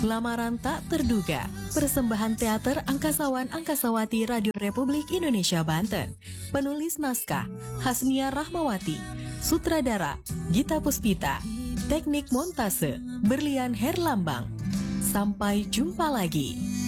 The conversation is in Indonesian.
Lamaran Tak Terduga, persembahan teater Angkasawan Angkasawati Radio Republik Indonesia Banten. Penulis naskah Hasnia Rahmawati, sutradara Gita Puspita, teknik montase Berlian Herlambang. Sampai jumpa lagi.